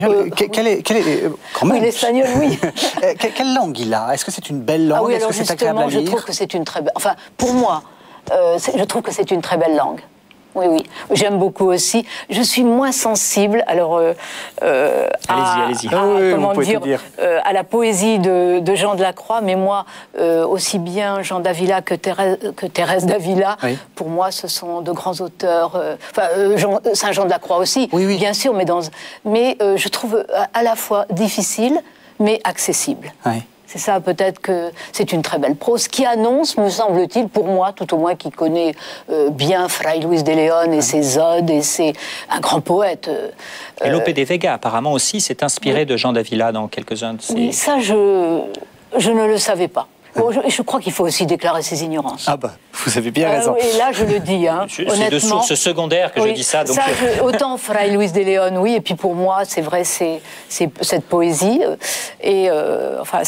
Quand même. Oui, l'espagnol, oui. Quelle langue il a? Est-ce que c'est une belle langue? Ah oui, Est-ce alors que c'est agréable à justement, je lire? trouve que c'est une très belle... Enfin, pour moi, je trouve que c'est une très belle langue. Oui, oui. J'aime beaucoup aussi. Je suis moins sensible, alors, allez-y. Comment dire, à la poésie de Jean de la Croix, mais moi, aussi bien Jean d'Avila que Thérèse d'Avila, oui. Pour moi, ce sont de grands auteurs. Saint Jean de la Croix aussi, oui. Bien sûr, mais je trouve à la fois difficile, mais accessible. Oui. C'est ça, peut-être que c'est une très belle prose qui annonce, me semble-t-il, pour moi, tout au moins qui connaît bien Fray Luis de León et ses odes, et c'est un grand poète. Et Lope de Vega, apparemment aussi, s'est inspiré de Jean d'Avila dans quelques-uns de ses... Oui, ça, je ne le savais pas. Bon, je crois qu'il faut aussi déclarer ses ignorances. Ah bah, vous avez bien raison. Et là, je le dis, hein, honnêtement. C'est de sources secondaires que je dis ça. Donc autant Fray Luis de León, oui, et puis pour moi, c'est vrai, c'est cette poésie, enfin,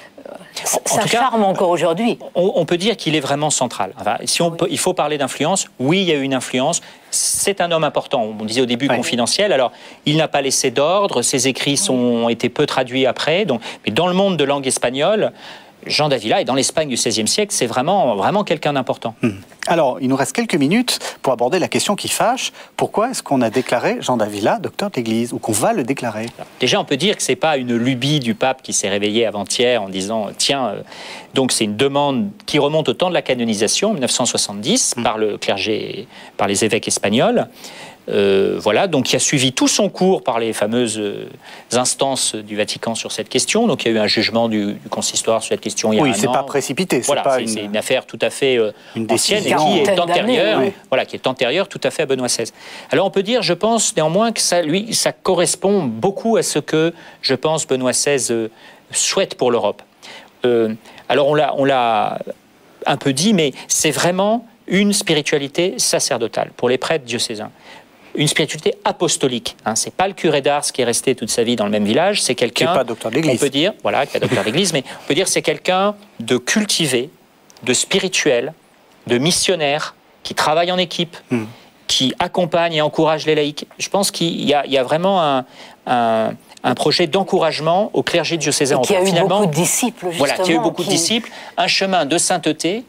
ça charme encore aujourd'hui. On peut dire qu'il est vraiment central. Enfin, il faut parler d'influence. Oui, il y a eu une influence. C'est un homme important. On disait au début confidentiel. Alors, il n'a pas laissé d'ordre. Ses écrits ont été peu traduits après. Donc, mais dans le monde de langue espagnole, Jean d'Avila, et dans l'Espagne du XVIe siècle, c'est vraiment quelqu'un d'important. Alors, il nous reste quelques minutes pour aborder la question qui fâche. Pourquoi est-ce qu'on a déclaré Jean d'Avila docteur de l'Église, ou qu'on va le déclarer? Déjà, on peut dire que ce n'est pas une lubie du pape qui s'est réveillé avant-hier en disant « Tiens, donc c'est une demande qui remonte au temps de la canonisation, 1970, par le clergé, par les évêques espagnols. Voilà, donc qui a suivi tout son cours par les fameuses instances du Vatican sur cette question. Donc il y a eu un jugement du consistoire sur cette question il y a un an. Oui, c'est pas précipité. Voilà, c'est une affaire tout à fait ancienne et qui est antérieure, voilà, qui est antérieure tout à fait à Benoît XVI. Alors on peut dire, je pense néanmoins que ça correspond beaucoup à ce que, je pense, Benoît XVI souhaite pour l'Europe. Alors on l'a un peu dit, mais c'est vraiment une spiritualité sacerdotale pour les prêtres diocésains. Une spiritualité apostolique. C'est pas le curé d'Ars qui est resté toute sa vie dans le même village, c'est quelqu'un... Qui n'est pas docteur d'église. On peut dire, voilà, qui est pas docteur d'église, mais on peut dire c'est quelqu'un de cultivé, de spirituel, de missionnaire, qui travaille en équipe, qui accompagne et encourage les laïcs. Je pense qu'il y a vraiment un projet d'encouragement au clergé diocésain. Qui a eu beaucoup de disciples, justement. Voilà, qui a eu beaucoup de disciples. Un chemin de sainteté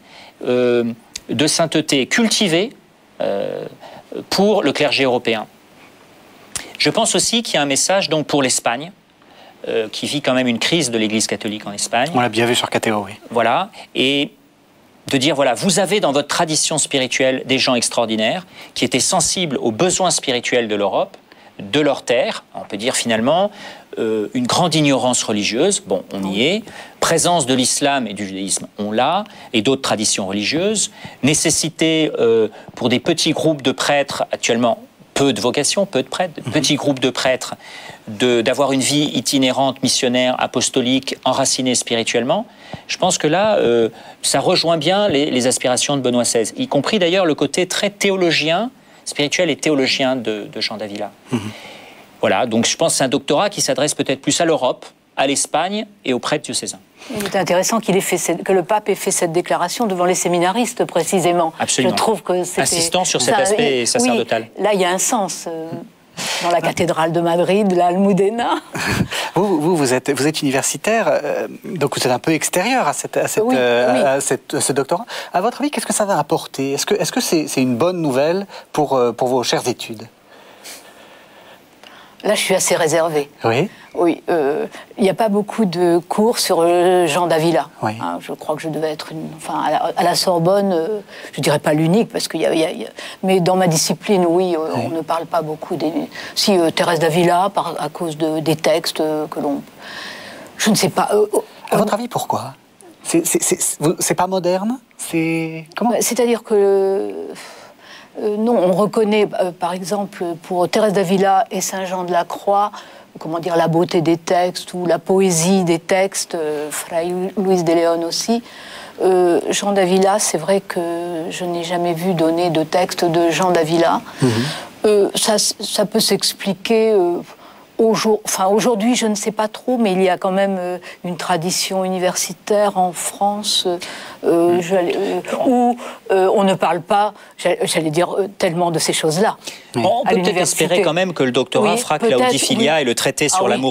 cultivée pour le clergé européen. Je pense aussi qu'il y a un message donc, pour l'Espagne, qui vit quand même une crise de l'Église catholique en Espagne. On l'a bien vu sur Catéo, oui. Voilà, et de dire, voilà, vous avez dans votre tradition spirituelle des gens extraordinaires qui étaient sensibles aux besoins spirituels de l'Europe, de leur terre, on peut dire finalement, une grande ignorance religieuse, bon, on y est, présence de l'islam et du judaïsme, on l'a, et d'autres traditions religieuses, nécessité pour des petits groupes de prêtres, actuellement peu de vocations, peu de prêtres, petits groupes de prêtres, d'avoir une vie itinérante, missionnaire, apostolique, enracinée spirituellement. Je pense que là, ça rejoint bien les aspirations de Benoît XVI, y compris d'ailleurs le côté très théologien, spirituel et théologien de Jean d'Avila. Voilà, donc je pense que c'est un doctorat qui s'adresse peut-être plus à l'Europe, à l'Espagne et aux prêtres diocésains. Il est intéressant que le pape ait fait cette déclaration devant les séminaristes, précisément. Absolument. Je trouve que c'était... Insistant sur cet aspect sacerdotal. Oui, là, il y a un sens. Dans la cathédrale de Madrid, l'Almudena. Vous êtes universitaire, donc vous êtes un peu extérieur à ce doctorat. À votre avis, qu'est-ce que ça va apporter? Est-ce que c'est une bonne nouvelle pour vos chères études? Là, je suis assez réservée. Oui. Oui, il n'y a pas beaucoup de cours sur Jean d'Avila. Oui. Je crois que je devais être à la Sorbonne, je ne dirais pas l'unique, parce qu'il mais dans ma discipline, oui, on ne parle pas beaucoup Si Thérèse d'Avila, à cause des textes que l'on... Je ne sais pas. À votre avis, pourquoi? C'est pas moderne? C'est-à-dire que... non, on reconnaît, par exemple, pour Thérèse d'Avila et Saint Jean de la Croix, comment dire, la beauté des textes ou la poésie des textes, Fray Luis de León aussi. Jean d'Avila, c'est vrai que je n'ai jamais vu donner de texte de Jean d'Avila. Ça peut s'expliquer Aujourd'hui, je ne sais pas trop, mais il y a quand même une tradition universitaire en France où on ne parle pas, j'allais dire, tellement de ces choses-là. On peut peut-être espérer quand même que le doctorat fera que la Audiphilia et le traité sur l'amour